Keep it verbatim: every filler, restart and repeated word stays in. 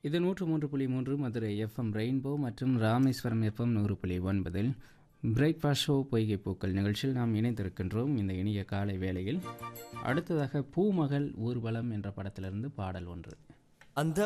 இது நூற்று மூன்று புள்ளி மூன்று மதுரை எஃப்எம் ரெயின்போ மற்றும் ராமேஸ்வரம் எஃப்எம் நூறு புள்ளி ஒன்பதில் பிரேக்ஃபாஸ்ட் ஷோ பொய்கை பூக்கள் நிகழ்ச்சியில் நாம் இணைந்திருக்கின்றோம். இந்த இனிய காலை வேளையில் அடுத்ததாக பூமகள் ஊர்வலம் என்ற படத்திலிருந்து பாடல் ஒன்று. அந்த